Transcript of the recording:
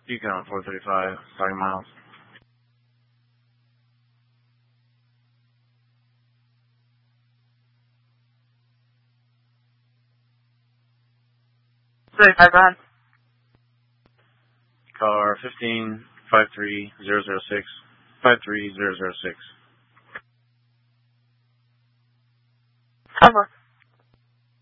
Beacon on 435, starting miles. Sorry, go ahead. Car 1553006, 53006. Cover.